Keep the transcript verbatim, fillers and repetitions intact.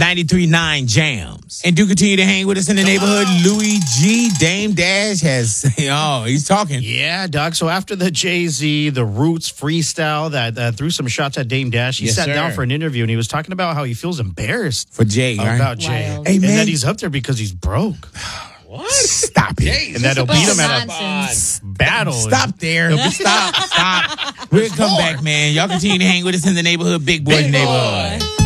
ninety-three point nine Jams. And do continue to hang with us in the neighborhood. Louis G. Dame Dash has, oh, he's talking. Yeah, Doug. So after the Jay-Z, the Roots freestyle that uh, threw some shots at Dame Dash, he Yes, sat sir. down for an interview and he was talking about how he feels embarrassed For Jay, right? about Jay. Wild. Hey, and man. that he's up there because he's broke. What? Stop it. Hey, And that he'll beat him at a Nonsense. battle. Stop there. Stop. Stop. We'll come back, man. Y'all continue to hang with us in the neighborhood. Big Boys Big Neighborhood. Boy.